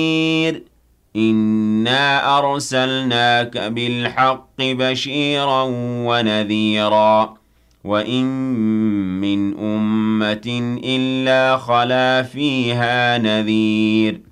إِنَّا أَرْسَلْنَاكَ بِالْحَقِّ بَشِيرًا وَنَذِيرًا وَإِن مِّنْ أُمَّةٍ إِلَّا خَلَا فِيهَا نَذِيرٌ